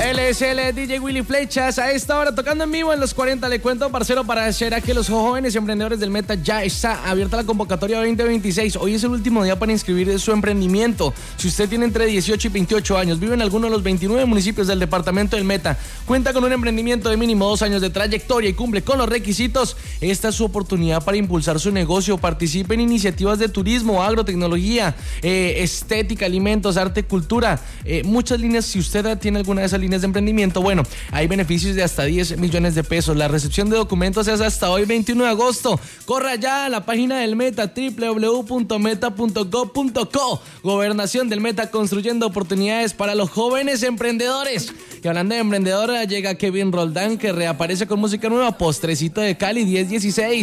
Él es el DJ Willy Flechas. A esta hora tocando en vivo en los 40. Le cuento, parcero, para hacer a que los jóvenes emprendedores del Meta ya está abierta la convocatoria 2026. Hoy es el último día para inscribir su emprendimiento. Si usted tiene entre 18 y 28 años, vive en alguno de los 29 municipios del departamento del Meta, cuenta con un emprendimiento de mínimo 2 años de trayectoria y cumple con los requisitos, esta es su oportunidad para impulsar su negocio. Participe en iniciativas de turismo, agrotecnología, estética, alimentos, arte, cultura, muchas líneas. Si usted tiene alguna de esas líneas de emprendimiento, bueno, hay beneficios de hasta 10 millones de pesos. La recepción de documentos es hasta hoy, 21 de agosto. Corra ya a la página del Meta, www.meta.gov.co. Gobernación del Meta, construyendo oportunidades para los jóvenes emprendedores. Y hablando de emprendedora, llega Kevin Roldán, que reaparece con música nueva, Postrecito de Cali 1016.